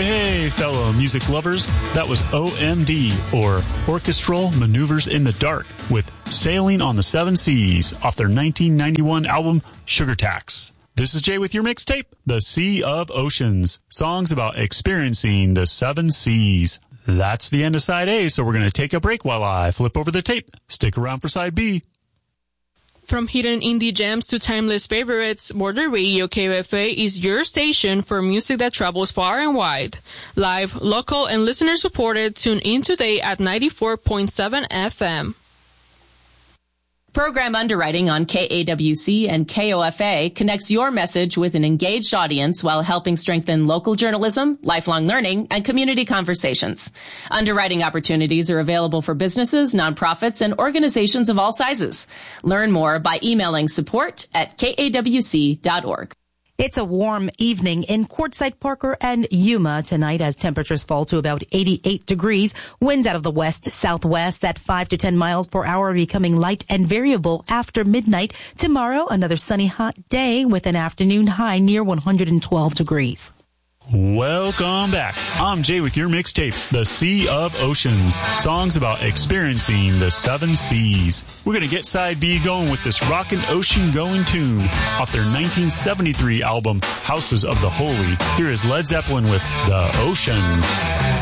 Hey, fellow music lovers, that was OMD, or Orchestral Maneuvers in the Dark, with Sailing on the Seven Seas, off their 1991 album, Sugar Tax. This is Jay with your mixtape, The Sea of Oceans, songs about experiencing the seven seas. That's the end of side A, so we're going to take a break while I flip over the tape. Stick around for side B. From hidden indie gems to timeless favorites, Border Radio KOFA is your station for music that travels far and wide. Live, local, and listener-supported, tune in today at 94.7 FM. Program underwriting on KAWC and KOFA connects your message with an engaged audience while helping strengthen local journalism, lifelong learning, and community conversations. Underwriting opportunities are available for businesses, nonprofits, and organizations of all sizes. Learn more by emailing support@kawc.org. It's a warm evening in Quartzsite, Parker, and Yuma tonight as temperatures fall to about 88 degrees. Winds out of the west-southwest at 5 to 10 miles per hour, becoming light and variable after midnight. Tomorrow, another sunny hot day with an afternoon high near 112 degrees. Welcome back. I'm Jay with your mixtape, The Sea of Oceans, songs about experiencing the seven seas. We're going to get side B going with this rockin' ocean-going tune off their 1973 album, Houses of the Holy. Here is Led Zeppelin with The Ocean.